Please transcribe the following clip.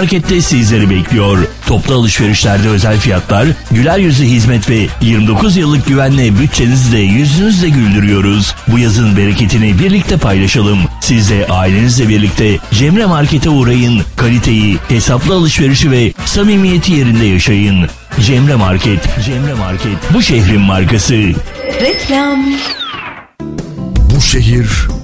Market'te sizleri bekliyor. Toplu alışverişlerde özel fiyatlar, güler yüzlü hizmet ve 29 yıllık güvenle bütçenizi de yüzünüzle güldürüyoruz. Bu yazın bereketini birlikte paylaşalım. Siz de ailenizle birlikte Cemre Market'e uğrayın. Kaliteyi, hesaplı alışverişi ve samimiyeti yerinde yaşayın. Cemre Market, Cemre Market bu şehrin markası. Reklam. Bu şehir